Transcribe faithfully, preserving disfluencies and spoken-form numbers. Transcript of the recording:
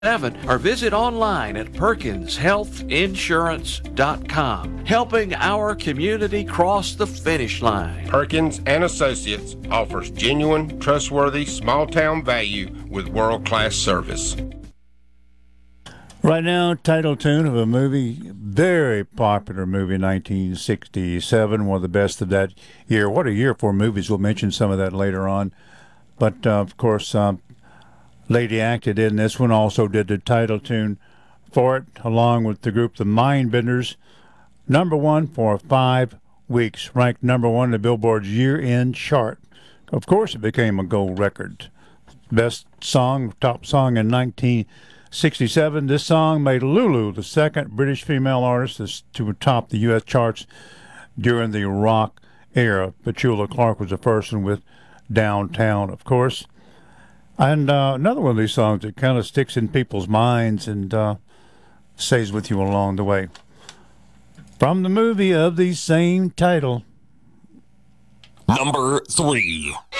or visit online at perkins health insurance dot com, helping our community cross the finish line. Perkins and Associates offers genuine, trustworthy, small-town value with world-class service. Right now, title tune of a movie, very popular movie, nineteen sixty-seven, one of the best of that year. What a year for movies. We'll mention some of that later on. But, uh, of course, uh, Lady acted in this one, also did the title tune for it, along with the group The Mindbenders. Number one for five weeks, ranked number one in the Billboard's year-end chart. Of course, it became a gold record. Best song, top song in nineteen sixty-seven. This song made Lulu the second British female artist to top the U S charts during the rock era. Petula Clark was the first one with Downtown, of course. And uh, another one of these songs that kind of sticks in people's minds and uh, stays with you along the way. From the movie of the same title. Number three.